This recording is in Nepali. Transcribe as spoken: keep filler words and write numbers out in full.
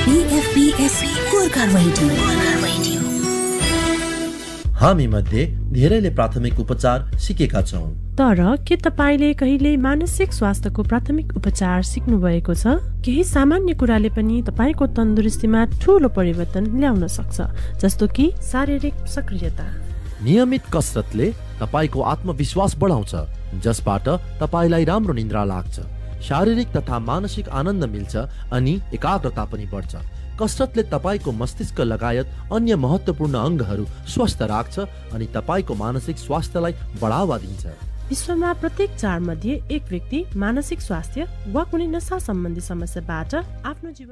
बीएफबीएससी गोर्खा रेडियो। हामी मध्ये धेरैले प्राथमिक उपचार सिकेका छौँ, तर के तपाईले कहिले मानसिक स्वास्थ्यको प्राथमिक उपचार सिक्नु भएको छ? केही सामान्य कुराले पनि तपाईको तन्दुरुस्तीमा ठूलो परिवर्तन ल्याउन सक्छ, जस्तो कि शारीरिक सक्रियता। नियमित कसरतले तपाईको आत्मविश्वास बढाउँछ, जसबाट तपाईलाई राम्रो निद्रा लाग्छ, शारीरिक तथा मानसिक आनन्द मिल्छ अनि एकाग्रता पनि बढ्छ। कसरतले तपाईको मस्तिष्क लगायत अन्य महत्त्वपूर्ण अङ्गहरू स्वस्थ राख्छ अनि तपाईको मानसिक स्वास्थ्यलाई बढावा दिन्छ। विश्वमा प्रत्येक चार मध्ये एक व्यक्ति मानसिक स्वास्थ्य वा कुनै नशा सम्बन्धी समस्याबाट आफ्नो जीवन